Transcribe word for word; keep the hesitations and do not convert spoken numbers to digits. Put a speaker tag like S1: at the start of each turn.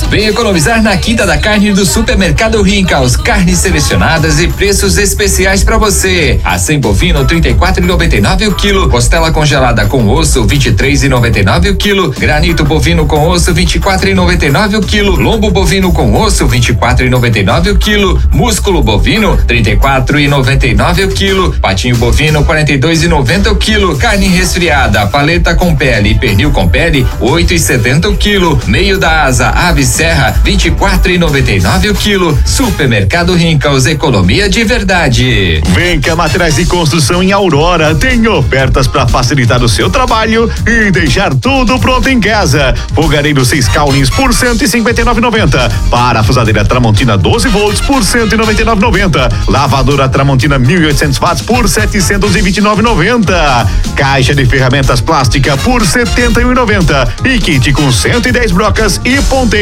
S1: Vem economizar na Quinta da Carne do Supermercado Rincals. Carnes selecionadas e preços especiais para você. Acém bovino trinta e quatro e noventa e nove o quilo. Costela congelada com osso vinte e três e noventa e nove o quilo. Granito bovino com osso vinte e quatro e noventa e nove o quilo. Lombo bovino com osso vinte e quatro e noventa e nove o quilo. Músculo bovino trinta e quatro e noventa e nove o quilo. Patinho bovino quarenta e dois e noventa o quilo. Carne resfriada, paleta com pele e pernil com pele oito e setenta o quilo. Meio da asa ave serra vinte e quatro e noventa e nove o quilo. Supermercado Rincals, economia de verdade.
S2: Vem cá, Materiais de Construção em Aurora tem ofertas para facilitar o seu trabalho e deixar tudo pronto em casa. Fogareiro seis Caulins por cento e cinquenta e nove e noventa. Parafusadeira Tramontina doze volts por cento e noventa e nove e noventa. Lavadora Tramontina mil e oitocentos watts por setecentos e vinte e nove e noventa. Caixa de ferramentas plástica por setenta e um e noventa. E kit com cento e dez brocas e ponteiro